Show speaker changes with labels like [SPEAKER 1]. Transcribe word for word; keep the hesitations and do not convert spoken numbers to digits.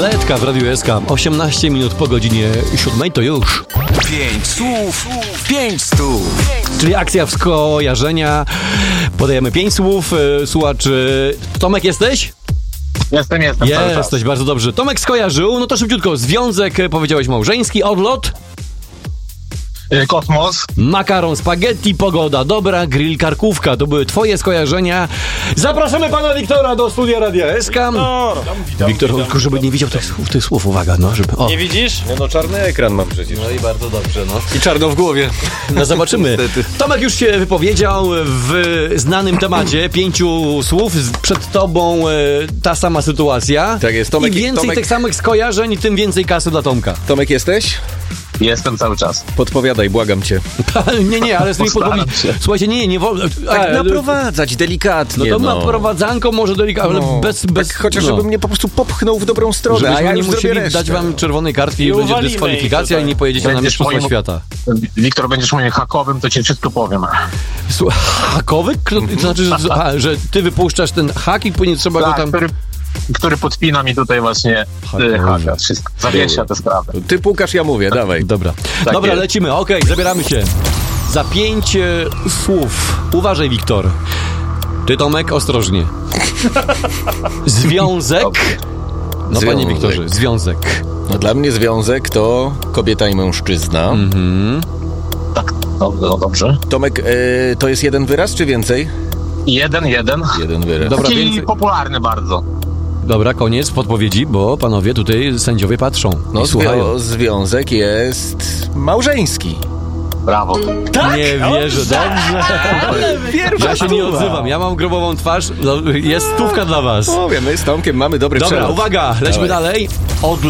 [SPEAKER 1] Atletka w Radiu S K. osiemnaście minut po godzinie siódmej to już.
[SPEAKER 2] Pięć słów, pięć stów.
[SPEAKER 1] Czyli akcja skojarzenia. Podajemy pięć słów. Słuchacz, Tomek jesteś?
[SPEAKER 3] Jestem, jestem.
[SPEAKER 1] Jesteś, bardzo dobrze. Tomek skojarzył, no to szybciutko. Związek, powiedziałeś, małżeński, odlot.
[SPEAKER 3] Kosmos.
[SPEAKER 1] Makaron, spaghetti, pogoda, dobra, grill, karkówka. To były twoje skojarzenia. Zapraszamy pana Wiktora do studia Radia S K.
[SPEAKER 4] No, witam,
[SPEAKER 1] Wiktor,
[SPEAKER 4] witam,
[SPEAKER 1] tylko żeby nie widział tych słów, tych słów, uwaga, no, żeby... O.
[SPEAKER 4] Nie widzisz?
[SPEAKER 2] No, no czarny ekran mam przecież.
[SPEAKER 1] No i bardzo dobrze, no.
[SPEAKER 2] I czarno w głowie.
[SPEAKER 1] No zobaczymy. Tomek już się wypowiedział w znanym temacie, pięciu słów, przed tobą e, ta sama sytuacja.
[SPEAKER 2] Tak jest, Tomek-
[SPEAKER 1] I więcej
[SPEAKER 2] Tomek-
[SPEAKER 1] tych samych skojarzeń, tym więcej kasy dla Tomka.
[SPEAKER 2] Tomek, jesteś?
[SPEAKER 3] Jestem cały czas.
[SPEAKER 2] Podpowiadaj, błagam cię.
[SPEAKER 1] nie, nie, ale z tymi
[SPEAKER 3] Postaram
[SPEAKER 1] podpowiedzi...
[SPEAKER 3] się.
[SPEAKER 1] Słuchajcie, nie, nie, nie wolno...
[SPEAKER 2] Tak
[SPEAKER 1] e,
[SPEAKER 2] naprowadzać delikatnie,
[SPEAKER 1] No to
[SPEAKER 2] no.
[SPEAKER 1] naprowadzanką może delikatnie, ale
[SPEAKER 2] No,
[SPEAKER 1] bez... bez
[SPEAKER 2] tak chociaż
[SPEAKER 1] no.
[SPEAKER 2] żeby mnie po prostu popchnął w dobrą stronę, a
[SPEAKER 1] Żebyśmy
[SPEAKER 2] ja
[SPEAKER 1] nie
[SPEAKER 2] już zrobię
[SPEAKER 1] musieli
[SPEAKER 2] resztę.
[SPEAKER 1] dać wam czerwonej kartki i,
[SPEAKER 4] I
[SPEAKER 1] będzie
[SPEAKER 4] uwalimy
[SPEAKER 1] dyskwalifikacja
[SPEAKER 4] ich
[SPEAKER 1] i nie pojedziecie na
[SPEAKER 3] Będziesz
[SPEAKER 1] Mistrzostwa
[SPEAKER 3] moim-
[SPEAKER 1] Świata.
[SPEAKER 3] Wiktor, będziesz moim hakowym, to ci wszystko powiem.
[SPEAKER 1] Słuchaj, hakowy? Kto- To znaczy, że, a, że ty wypuszczasz ten hak i później trzeba go
[SPEAKER 3] Tak,
[SPEAKER 1] tam...
[SPEAKER 3] który, który podpina mi tutaj właśnie
[SPEAKER 1] Hakowy.
[SPEAKER 3] y, haka. Wszystko. Zawiesza te sprawy.
[SPEAKER 2] Ty pukasz, ja mówię, dawaj.
[SPEAKER 1] Dobra,
[SPEAKER 3] Tak
[SPEAKER 1] dobra,
[SPEAKER 3] jest.
[SPEAKER 1] lecimy, okej, zabieramy się. Za pięć e, słów. Uważaj, Wiktor. Ty, Tomek, ostrożnie. Związek. No, panie
[SPEAKER 2] Związek.
[SPEAKER 1] Wiktorze, związek.
[SPEAKER 2] No, dla mnie związek to kobieta i mężczyzna.
[SPEAKER 1] Mhm.
[SPEAKER 3] Tak, no, no dobrze.
[SPEAKER 2] Tomek, e, to jest jeden wyraz, czy więcej?
[SPEAKER 3] Jeden, jeden.
[SPEAKER 2] Jeden wyraz.
[SPEAKER 1] Dobra,
[SPEAKER 3] Taki
[SPEAKER 1] więcej.
[SPEAKER 3] popularny bardzo.
[SPEAKER 1] Dobra, koniec podpowiedzi, bo panowie tutaj sędziowie patrzą
[SPEAKER 2] No,
[SPEAKER 1] i słuchają.
[SPEAKER 2] zwią- związek jest małżeński.
[SPEAKER 3] Brawo.
[SPEAKER 1] Nie wierzę, dobrze. Ja się nie odzywam, ja mam grobową twarz. No, jest stówka dla was.
[SPEAKER 2] Powiem, my z Tomkiem mamy dobry
[SPEAKER 1] Dobra,
[SPEAKER 2] przelot.
[SPEAKER 1] uwaga, lećmy
[SPEAKER 2] Dawaj.
[SPEAKER 1] dalej. Odlot.